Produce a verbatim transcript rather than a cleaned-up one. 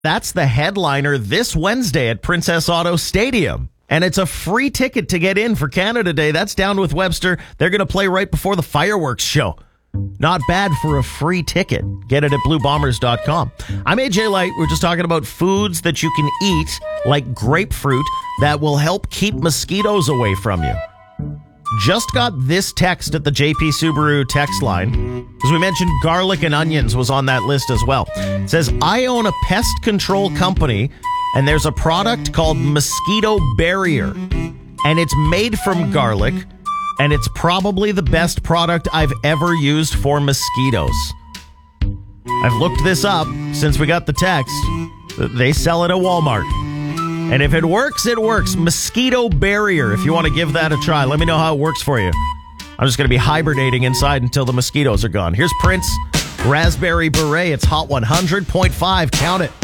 That's the headliner this Wednesday at Princess Auto Stadium. And it's a free ticket to get in for Canada Day. That's down with Webster. They're going to play right before the fireworks show. Not bad for a free ticket. Get it at blue bombers dot com. I'm A J Light. We're just talking about foods that you can eat, like grapefruit, that will help keep mosquitoes away from you. Just got this text at the J P Subaru text line. As we mentioned, garlic and onions was on that list as well. It says, I own a pest control company, and there's a product called Mosquito Barrier. And it's made from garlic, and it's probably the best product I've ever used for mosquitoes. I've looked this up since we got the text. They sell it at Walmart. And if it works, it works. Mosquito Barrier, if you want to give that a try. Let me know how it works for you. I'm just going to be hibernating inside until the mosquitoes are gone. Here's Prince, Raspberry Beret. It's Hot one hundred point five. Count it.